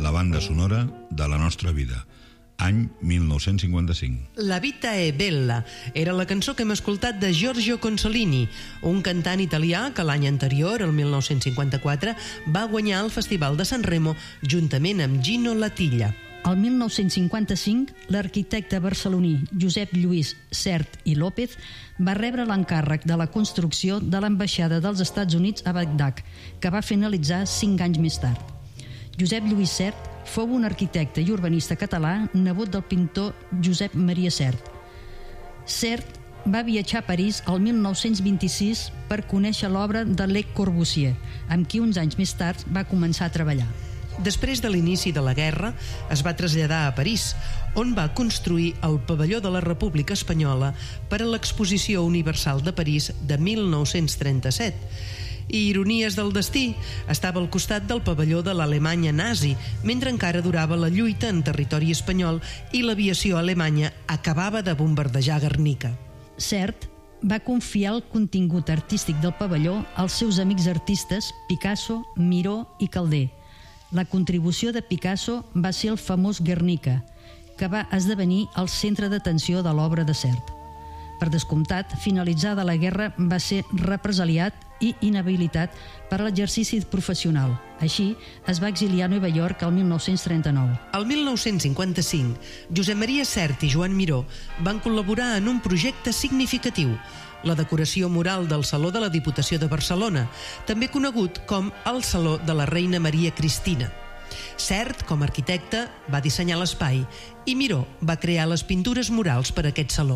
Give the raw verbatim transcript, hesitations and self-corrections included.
la banda sonora de la nostra vida. Any mil nou-cents cinquanta-cinc. La vita è bella era la cançó que hem escoltat de Giorgio Consolini, un cantant italià que l'any anterior, el mil nou-cents cinquanta-quatre, va guanyar el Festival de San Remo juntament amb Gino Latilla. El mil nou-cents cinquanta-cinc, l'arquitecte barceloní Josep Lluís Sert i López va rebre l'encàrrec de la construcció de l'ambaixada dels Estats Units a Bagdad, que va finalitzar cinc anys més tard. Josep Lluís Sert fou un arquitecte i urbanista català, nebot del pintor Josep Maria Sert. Sert va viatjar a París el mil nou-cents vint-i-sis per conèixer l'obra de Le Corbusier, amb qui uns anys més tard va començar a treballar. Després de l'inici de la guerra, es va traslladar a París, on va construir el Pavelló de la República Espanyola per a l'Exposició Universal de París de mil nou-cents trenta-set. I ironies del destí, estava al costat del pavelló de l'Alemanya nazi, mentre encara durava la lluita en territori espanyol i l'aviació alemanya acabava de bombardejar Guernica. Sert va confiar el contingut artístic del pavelló als seus amics artistes Picasso, Miró i Calder. La contribució de Picasso va ser el famós Guernica, que va esdevenir el centre d'atenció de l'obra de Sert. Per descomptat, finalitzada la guerra, va ser represaliat i inhabilitat per a l'exercici professional. Així, es va exiliar a Nova York el mil nou-cents trenta-nou. El mil nou-cents cinquanta-cinc, Josep Maria Sert i Joan Miró van col·laborar en un projecte significatiu, la decoració mural del Saló de la Diputació de Barcelona, també conegut com el Saló de la Reina Maria Cristina. Sert, com a arquitecte, va dissenyar l'espai i Miró va crear les pintures murals per a aquest saló.